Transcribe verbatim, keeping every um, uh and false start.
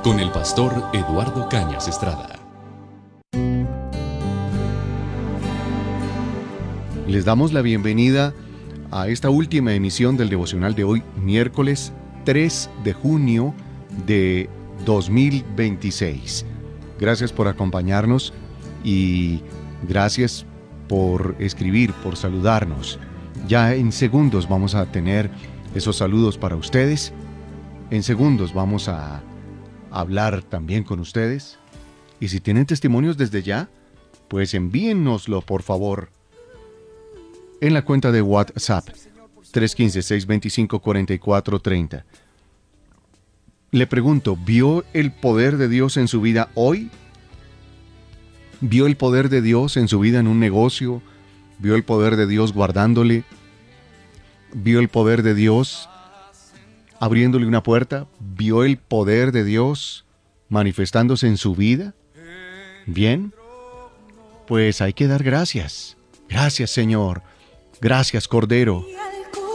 con el pastor Eduardo Cañas Estrada. Les damos la bienvenida a esta última emisión del devocional de hoy, miércoles tres de junio de dos mil veintiséis. Gracias por acompañarnos y gracias por escribir, por saludarnos. Ya en segundos vamos a tener esos saludos para ustedes. En segundos vamos a hablar también con ustedes. Y si tienen testimonios desde ya, pues envíennoslo por favor en la cuenta de WhatsApp tres uno cinco, seis dos cinco, cuatro cuatro tres cero. Le pregunto, ¿vio el poder de Dios en su vida hoy? ¿Vio el poder de Dios en su vida en un negocio? ¿Vio el poder de Dios guardándole? ¿Vio el poder de Dios abriéndole una puerta? ¿Vio el poder de Dios manifestándose en su vida? Bien, pues hay que dar gracias. Gracias, Señor. Gracias, Cordero.